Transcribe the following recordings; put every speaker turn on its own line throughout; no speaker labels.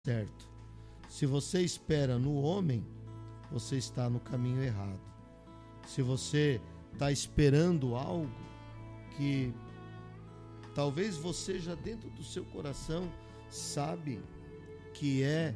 certo. Se você espera no homem, você está no caminho errado. Se você está esperando algo que talvez você já dentro do seu coração sabe que é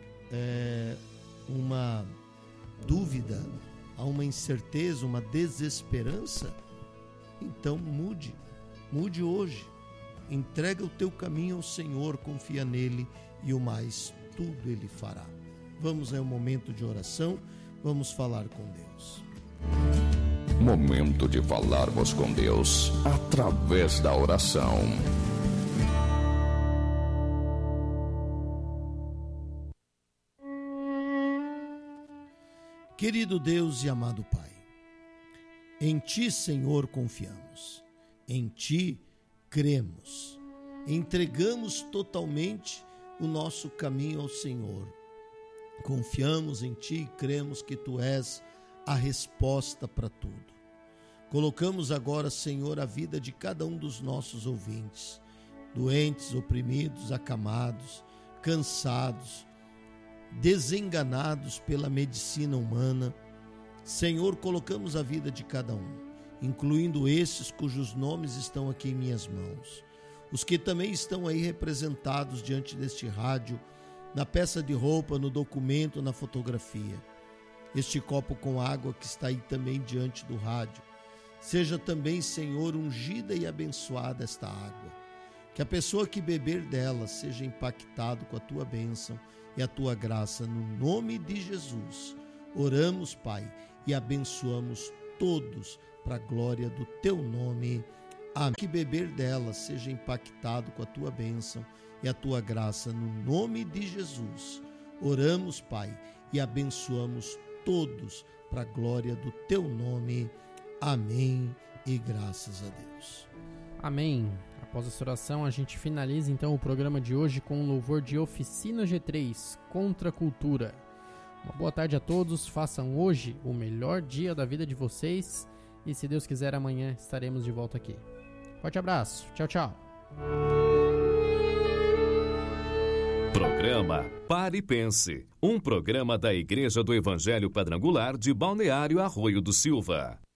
uma dúvida, há uma incerteza, uma desesperança, então mude hoje. Entrega o teu caminho ao Senhor, confia nele e o mais tudo ele fará. Vamos ao momento de oração, vamos falar com Deus.
Momento de falarmos com Deus através da oração.
Querido Deus e amado Pai, em Ti, Senhor, confiamos, em Ti cremos, entregamos totalmente o nosso caminho ao Senhor. Confiamos em Ti e cremos que Tu és a resposta para tudo. Colocamos agora, Senhor, a vida de cada um dos nossos ouvintes, doentes, oprimidos, acamados, cansados, desenganados pela medicina humana. Senhor, colocamos a vida de cada um, incluindo esses cujos nomes estão aqui em minhas mãos, os que também estão aí representados diante deste rádio, na peça de roupa, no documento, na fotografia. Este copo com água que está aí também diante do rádio, seja também, Senhor, ungida e abençoada esta água, que a pessoa que beber dela seja impactado com a Tua bênção e a Tua graça, no nome de Jesus. Oramos, Pai, e abençoamos todos para a glória do Teu nome. Amém. Que beber dela seja impactado com a Tua bênção e a Tua graça, no nome de Jesus. Oramos, Pai, e abençoamos todos para a glória do Teu nome. Amém e graças a Deus.
Amém. Após essa oração, a gente finaliza então o programa de hoje com o louvor de Oficina G3, Contra a Cultura. Uma boa tarde a todos, façam hoje o melhor dia da vida de vocês e, se Deus quiser, amanhã estaremos de volta aqui. Forte abraço, tchau, tchau.
Programa Pare e Pense, um programa da Igreja do Evangelho Quadrangular de Balneário Arroio do Silva.